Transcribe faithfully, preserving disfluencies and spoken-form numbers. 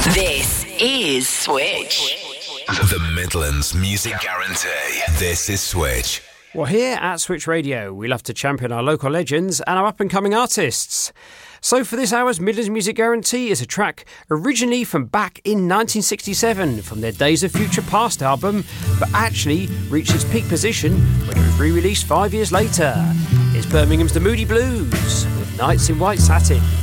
This is Switch. The Midlands Music Guarantee. This is Switch. Well, here at Switch Radio, we love to champion our local legends and our up-and-coming artists. So for this hour's Midlands Music Guarantee is a track originally from back in nineteen sixty-seven from their Days of Future Past album, but actually reached its peak position when it was re-released five years later. It's Birmingham's The Moody Blues with Nights in White Satin.